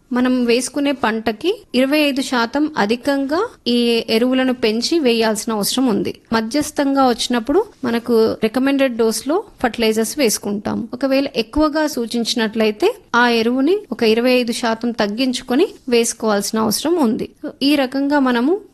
మనం వేసుకునే పంటకి 25% అధికంగా ఈ ఎరువులను పెంచి వేయాల్సిన అవసరం ఉంది. మధ్యస్థంగా వచ్చినప్పుడు మనకు రికమెండెడ్ డోస్ లో ఫర్టిలైజర్స్ వేసుకుంటాం. ఒకవేళ ఎక్కువగా సూచించినట్లయితే ఆ ఎరువుని ఒక 25% తగ్గించుకొని వేసుకోవాల్సిన అవసరం ఉంది. ఈ రకంగా మనము